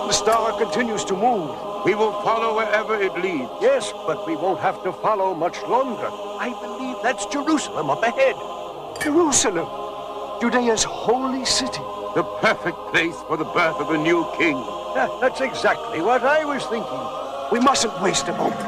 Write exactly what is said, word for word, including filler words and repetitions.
The star continues to move. We will follow wherever it leads. Yes, but we won't have to follow much longer. I believe that's Jerusalem up ahead. Jerusalem, Judea's holy city. The perfect place for the birth of a new king. Yeah, that's exactly what I was thinking. We mustn't waste a moment.